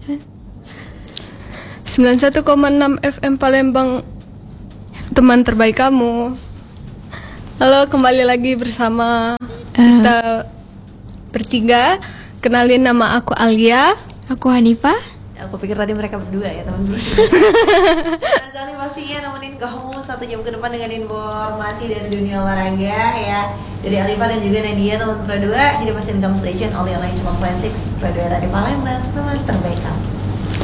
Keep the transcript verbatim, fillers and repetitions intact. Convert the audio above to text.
sembilan puluh satu koma enam F M Palembang, teman terbaik kamu. Halo, kembali lagi bersama kita bertiga. Kenalin, nama aku Alia. Aku Hanifah. Aku pikir tadi mereka berdua ya, teman berdua. Nah, pastinya nemenin kamu satu jam ke depan dengan informasi dari dunia olahraga ya, dari Alifah dan juga Nadia, teman berdua. Jadi pastiin kamu station oleh Online Sport Classics, berdua dari Palembang, teman terbaik kamu.